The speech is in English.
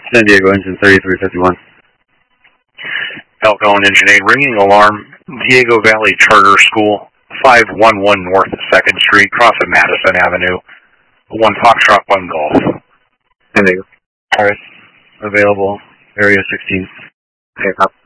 San Diego engine 3351. Falcone Engine 8, ringing alarm, Diego Valley Charter School, 511 North 2nd Street, cross of Madison Avenue, 1 Foxtrot 1 Golf. San Diego. Paris, available, area 16. Okay, copy.